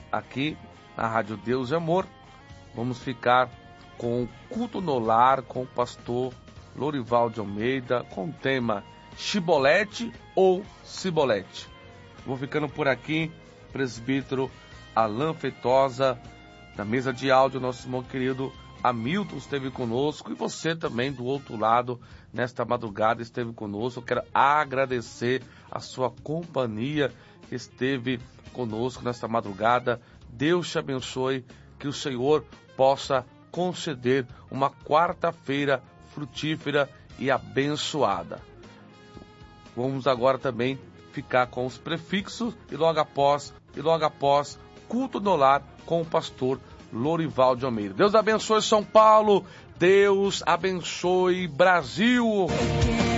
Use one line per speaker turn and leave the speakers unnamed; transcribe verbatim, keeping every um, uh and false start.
aqui na Rádio Deus e Amor. Vamos ficar com o culto no lar com o pastor Lorival de Almeida, com o tema Chibolete ou Cibolete. Vou ficando por aqui, presbítero Alain Feitosa, da mesa de áudio, nosso irmão querido Hamilton esteve conosco, e você também do outro lado, nesta madrugada esteve conosco. Eu quero agradecer a sua companhia que esteve conosco nesta madrugada. Deus te abençoe, que o Senhor possa conceder uma quarta-feira frutífera e abençoada. Vamos agora também ficar com os prefixos e logo após, e logo após, culto no lar com o pastor Lorival de Almeida. Deus abençoe São Paulo, Deus abençoe Brasil.